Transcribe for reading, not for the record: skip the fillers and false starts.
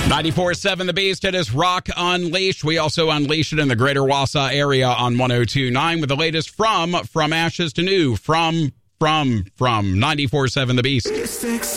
94.7 The Beast. It is Rock Unleashed. We also unleash it in the greater Wausau area on 102.9 with the latest from ashes to new, from 94.7 The Beast.